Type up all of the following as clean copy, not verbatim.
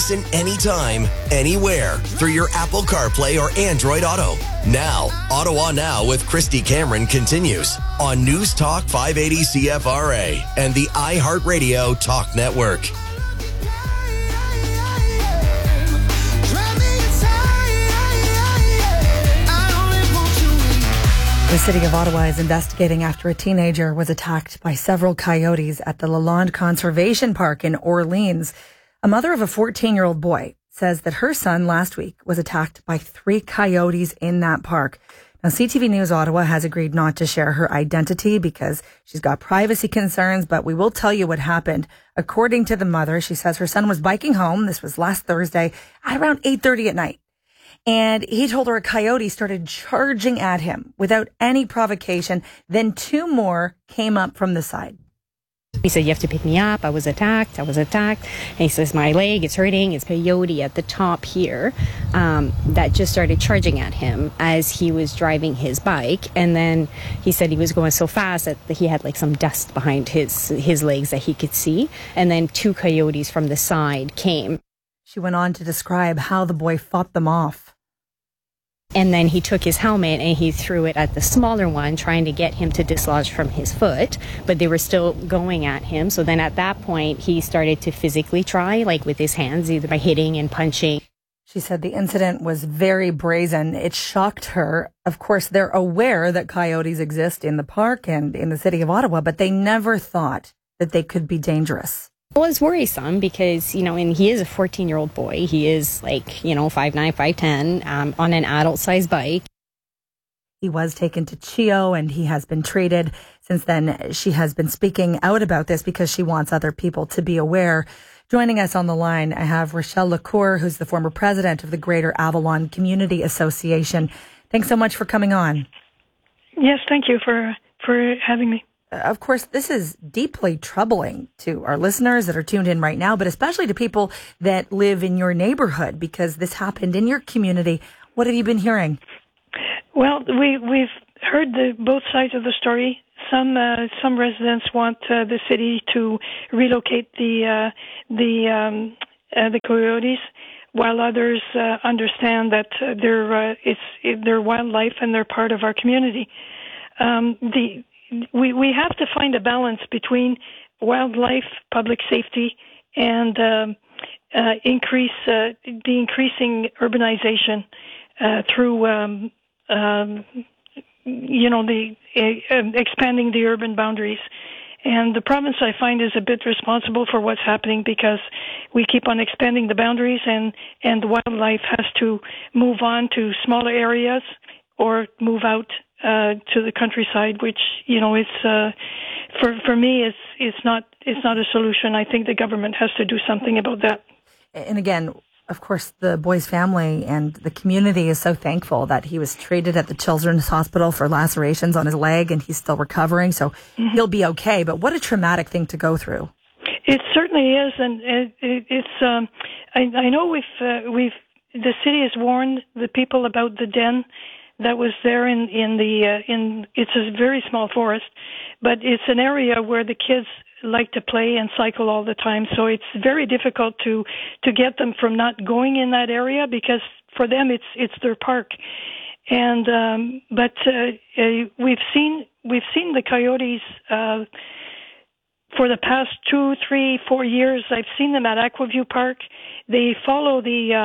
Listen anytime, anywhere through your Apple CarPlay or Android Auto. Now, Ottawa Now with Christy Cameron continues on News Talk 580 CFRA and the iHeartRadio Talk Network. The city of Ottawa is investigating after a teenager was attacked by several coyotes at the Lalonde Conservation Park in Orleans. A mother of a 14-year-old boy says that her son last week was attacked by 3 coyotes in that park. Now, CTV News Ottawa has agreed not to share her identity because she's got privacy concerns, but we will tell you what happened. According to the mother, she says her son was biking home. This was last Thursday at around 8:30 at night. And he told her a coyote started charging at him without any provocation. Then 2 more came up from the side. He said, "You have to pick me up. I was attacked. And he says, "My leg is hurting." It's coyote at the top here that just started charging at him as he was driving his bike. And then he said he was going so fast that he had like some dust behind his legs that he could see. And then 2 coyotes from the side came. She went on to describe how the boy fought them off. And then he took his helmet and he threw it at the smaller one, trying to get him to dislodge from his foot. But they were still going at him. So then at that point, he started to physically try, like with his hands, either by hitting and punching. She said the incident was very brazen. It shocked her. Of course, they're aware that coyotes exist in the park and in the city of Ottawa, but they never thought that they could be dangerous. Well, it's worrisome because, and he is a 14-year-old boy. He is 5'9", 5'10", on an adult-sized bike. He was taken to CHEO and he has been treated. Since then, she has been speaking out about this because she wants other people to be aware. Joining us on the line, I have Rochelle Lacour, who's the former president of the Greater Avalon Community Association. Thanks so much for coming on. Yes, thank you for having me. Of course, this is deeply troubling to our listeners that are tuned in right now, but especially to people that live in your neighborhood because this happened in your community. What have you been hearing? Well, we've heard both sides of the story. Some residents want the city to relocate the coyotes, while others understand that they're wildlife and they're part of our community. We have to find a balance between wildlife, public safety, and the increasing urbanization through expanding the urban boundaries. And the province, I find, is a bit responsible for what's happening because we keep on expanding the boundaries, and the wildlife has to move on to smaller areas or move out to the countryside, which is for me it's not a solution. I think the government has to do something about that. And again, of course, the boy's family and the community is so thankful that he was treated at the Children's Hospital for lacerations on his leg, and he's still recovering, so he'll be okay. But what a traumatic thing to go through. It certainly is, and it's. I know the city has warned the people about the den that was there in it's a very small forest, but it's an area where the kids like to play and cycle all the time. So it's very difficult to get them from not going in that area because for them it's their park. And but we've seen the coyotes for the past 2, 3, 4 years. I've seen them at Aquaview Park. They follow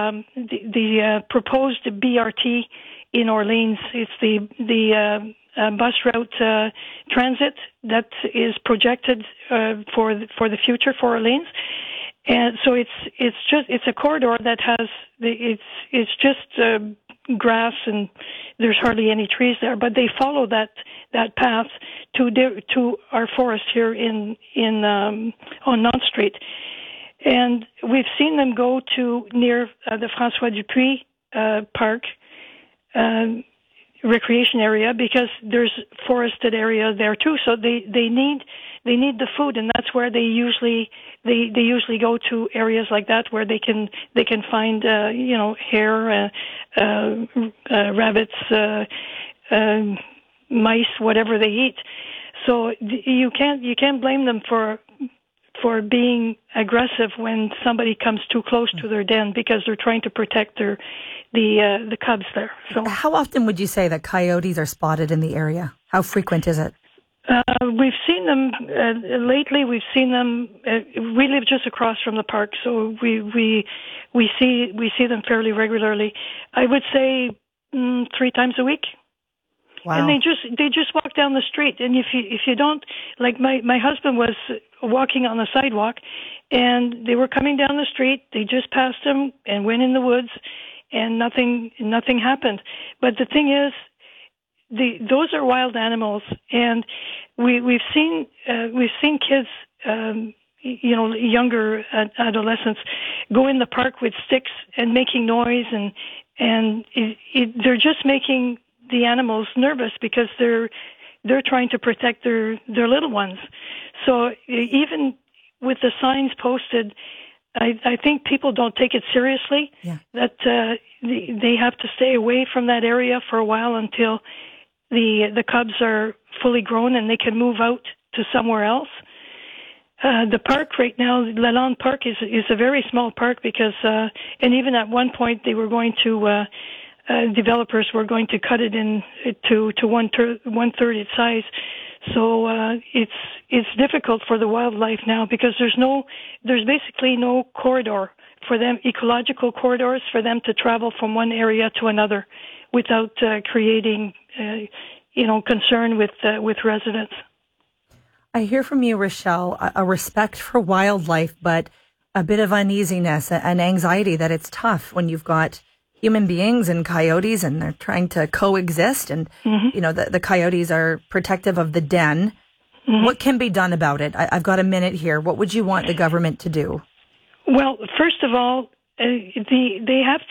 the proposed BRT in Orleans. It's the bus route transit that is projected for the future for Orleans, and so it's a corridor that has it's just grass and there's hardly any trees there, but they follow that path to our forest here on Nantes Street, and we've seen them go to near the François Dupuis Park. Recreation area because there's forested area there too, so they need the food, and that's where they usually go to areas like that where they can find hare, rabbits, mice, whatever they eat. So you can't blame them for for being aggressive when somebody comes too close to their den because they're trying to protect the cubs there. So, how often would you say that coyotes are spotted in the area? How frequent is it? We've seen them lately. We've seen them. We live just across from the park, so we see them fairly regularly. I would say 3 times a week. Wow. And they just walk down the street. And if you don't, like my husband was walking on the sidewalk, and they were coming down the street. They just passed him and went in the woods, and nothing happened. But the thing is, those are wild animals, and we've seen kids, younger adolescents, go in the park with sticks and making noise, and they're just making the animals nervous because they're trying to protect their little ones. So even with the signs posted, I think people don't take it seriously. Yeah. That they have to stay away from that area for a while until the cubs are fully grown and they can move out to somewhere else. The park right now, Lalonde Park, is a very small park because, and even at one point they were going to, developers were going to cut it in to one third its size. So it's difficult for the wildlife now because there's basically no corridor for them, ecological corridors for them to travel from one area to another without creating concern with residents. I hear from you, Rochelle, a respect for wildlife, but a bit of uneasiness and anxiety that it's tough when you've got human beings and coyotes and they're trying to coexist. And, the coyotes are protective of the den. Mm-hmm. What can be done about it? I've got a minute here. What would you want the government to do? Well, first of all, they have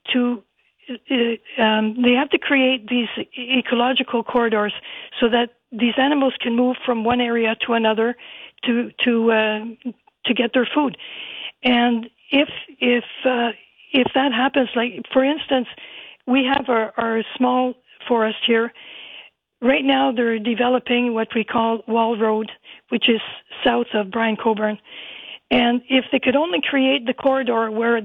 to create these ecological corridors so that these animals can move from one area to another to get their food. And if that happens, like for instance, we have our small forest here. Right now, they're developing what we call Wall Road, which is south of Brian Coburn. And if they could only create the corridor where